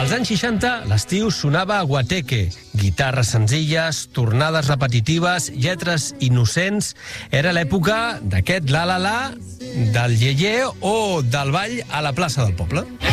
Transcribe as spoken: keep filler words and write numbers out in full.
Als anys seixanta, l'estiu sonava a guateque. Guitarres senzilles, tornades repetitives, lletres innocents. Era l'època d'aquest la-la-la, del ié-ié o del ball a la plaça del poble.